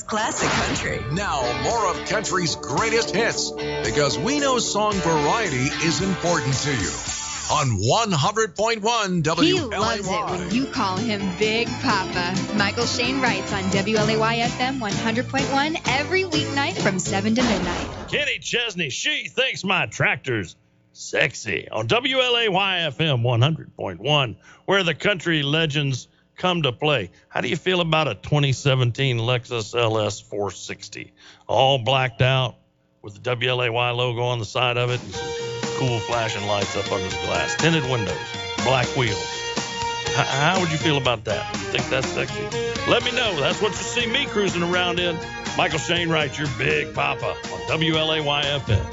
classic country. Now, more of country's greatest hits, because we know song variety is important to you. On 100.1 WLAY. He loves it when you call him Big Papa. Michael Shane writes on WLAY FM 100.1 every weeknight from 7 to midnight. Kenny Chesney, she thinks my tractor's sexy on WLAY FM 100.1, where the country legends come to play. How do you feel about a 2017 Lexus LS 460? All blacked out with the WLAY logo on the side of it and some cool flashing lights up under the glass. Tinted windows, black wheels. How would you feel about that? You think that's sexy? Let me know. That's what you see me cruising around in. Michael Shane writes, your Big Papa on WLAY FM.